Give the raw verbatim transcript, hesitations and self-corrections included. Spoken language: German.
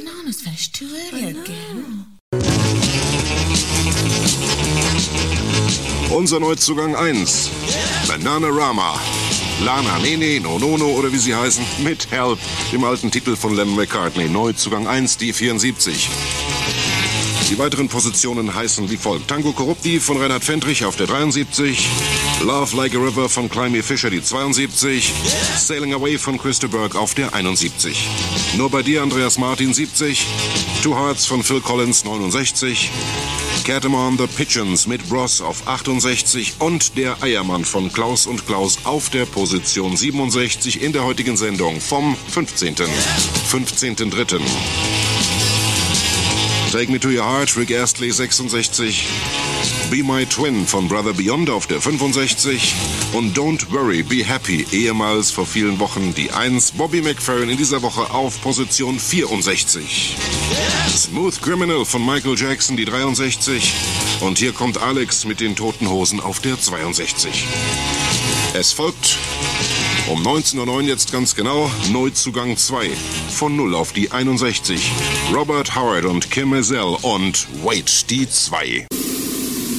Bananas finished too early again. Unser Neuzugang eins. Bananarama. Lana Nene, No Nono oder wie sie heißen, mit Help, dem alten Titel von Lennon McCartney. Neuzugang eins, die vierundsiebzig. Die weiteren Positionen heißen wie folgt. Tango Corrupti von Reinhard Fendrich auf der dreiundsiebzig. Love Like a River von Climby Fisher, die zweiundsiebzig. Sailing Away von Christa Burke auf der einundsiebzig. Nur bei dir, Andreas Martin, siebzig. Two Hearts von Phil Collins, neunundsechzig. Catamount the Pigeons mit Bros auf achtundsechzig und der Eiermann von Klaus und Klaus auf der Position siebenundsechzig in der heutigen Sendung vom fünfzehnten dritten Take Me to Your Heart, Rick Astley, sechsundsechzig. Be My Twin von Brother Beyond auf der fünfundsechzig. Und Don't Worry, Be Happy, ehemals vor vielen Wochen die eins. Bobby McFerrin in dieser Woche auf Position vierundsechzig. Smooth Criminal von Michael Jackson, die dreiundsechzig. Und hier kommt Alex mit den Toten Hosen auf der zweiundsechzig. Es folgt um neunzehn Uhr neun jetzt ganz genau Neuzugang zwei. Von null auf die einundsechzig. Robert Howard und Kim Mazel und Wait, die zwei.